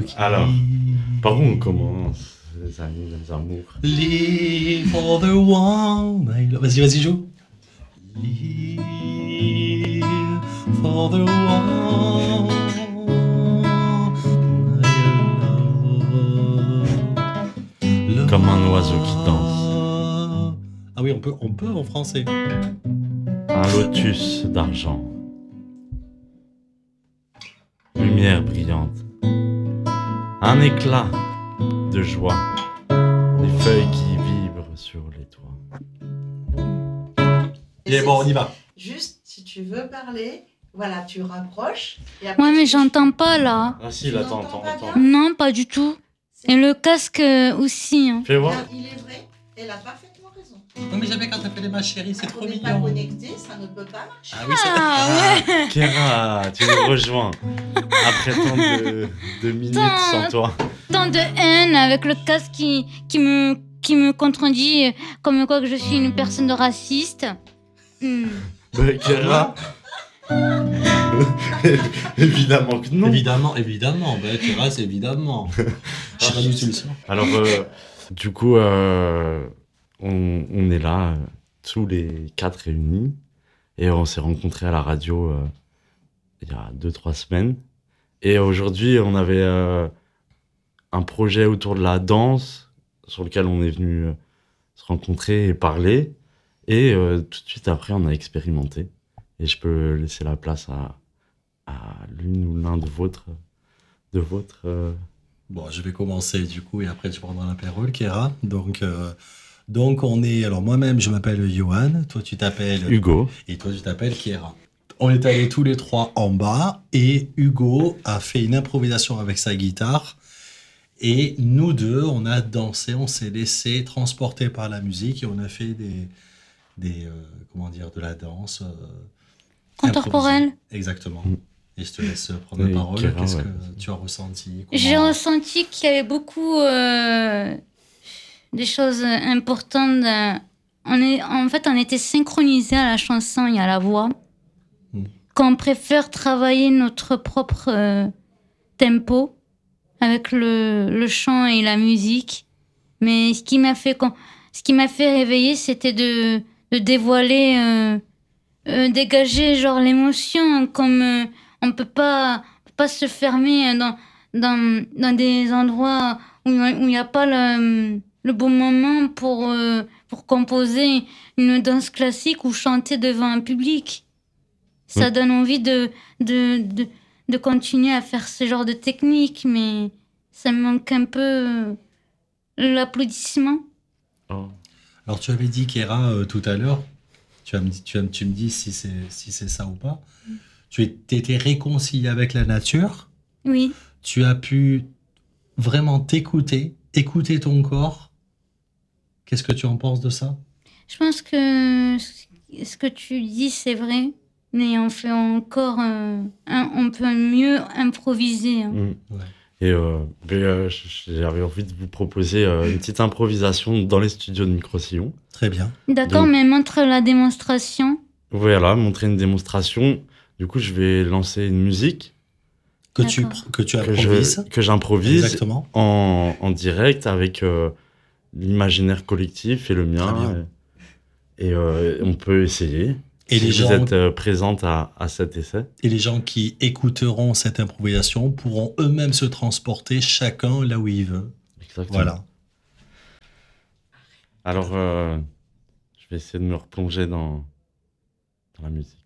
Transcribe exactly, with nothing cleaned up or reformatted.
Ozoki. Alors, par où on commence, les amis, les amours? Live for the one I love. Vas-y, vas-y, joue. Live for the one I love. Comme un oiseau qui danse. Ah oui, on peut, on peut en français. Un lotus d'argent. Lumière brillante. Un éclat de joie. Des feuilles qui vibrent sur les toits. Et bon, on y va. Juste, si tu veux parler, voilà, tu rapproches. Et après, Ouais, mais tu- j'entends pas là. Ah si, Tu là, n'entends attends, pas attends. bien Non, pas du tout. Et le casque euh, aussi. Hein. Fais voir. Là, il est vrai, elle a parfaitement raison. Non, mais jamais quand t'appelles ma chérie, c'est Quand trop on n'est pas mignon. connecté, ça ne peut pas marcher. Ah oui, c'est Ah ouais. Kéra, tu nous rejoins. Après tant de, de minutes Tant- sans toi. Tant de haine avec le casque qui, qui, me, qui me contredit euh, comme quoi que je suis une personne de raciste. Hmm. Bah, Kéra. Évidemment que non. Évidemment, évidemment. Bah, terrasse, évidemment. Je sais pas d'où tu le sens. Alors, euh, du coup, euh, on, on est là, euh, tous les quatre réunis, et on s'est rencontrés à la radio euh, il y a deux, trois semaines. Et aujourd'hui, on avait euh, un projet autour de la danse, sur lequel on est venu euh, se rencontrer et parler. Et euh, tout de suite après, on a expérimenté. Et je peux laisser la place à, à l'une ou l'un de votre... De votre euh, Bon, je vais commencer du coup et après tu prendras la parole, Kéra. Donc, euh, donc on est. Alors moi-même, je m'appelle Johan. Toi, tu t'appelles Hugo. Et toi, tu t'appelles Kéra. On est allés tous les trois en bas et Hugo a fait une improvisation avec sa guitare. Et nous deux, on a dansé, on s'est laissé transporter par la musique et on a fait des, des euh, comment dire, de la danse euh, Contemporaine. improvisée. Exactement. Mm. Et je te laisse prendre Oui, la parole. Kéra, Qu'est-ce ouais. que tu as ressenti? J'ai Comment- ressenti qu'il y avait beaucoup euh, des choses importantes. euh, On est, en fait, on était synchronisés à la chanson et à la voix. Mm. Qu'on préfère travailler notre propre euh, tempo avec le, le chant et la musique. Mais ce qui m'a fait, con- ce qui m'a fait réveiller, c'était de, de dévoiler, euh, euh, dégager genre l'émotion, comme euh, on peut pas, on peut pas se fermer dans, dans, dans des endroits où il n'y a pas le, le bon moment pour, euh, pour composer une danse classique ou chanter devant un public. Ça Mm. donne envie de, de, de, de continuer à faire ce genre de technique, mais ça me manque un peu euh, l'applaudissement. Oh. Alors, tu avais dit, Kéra, euh, tout à l'heure, tu, vas me di- tu, vas me- tu me dis si c'est si c'est ça ou pas. Tu étais réconcilié avec la nature. Oui. Tu as pu vraiment t'écouter, écouter ton corps. Qu'est-ce que tu en penses de ça? Je pense que ce que tu dis, c'est vrai, mais on fait encore... euh, un- on peut mieux improviser. hein. Mm. Ouais. Et euh, ben, euh, j'avais envie de vous proposer euh, une petite improvisation dans les studios de Micro-Sillon. Très bien. D'accord, Donc- mais montre la démonstration. Voilà, montrer une démonstration. Du coup, je vais lancer une musique Que tu, D'accord. pr- que tu que improvises. je- que j'improvise Exactement. en, en direct avec euh, l'imaginaire collectif et le Très mien. bien. Et, et, euh, on peut essayer. Et si les, vous gens, êtes euh, présente à, à cet essai. et les gens qui écouteront cette improvisation pourront eux-mêmes se transporter chacun là où ils veulent. Exactement. Voilà. Alors, euh, je vais essayer de me replonger dans, dans la musique.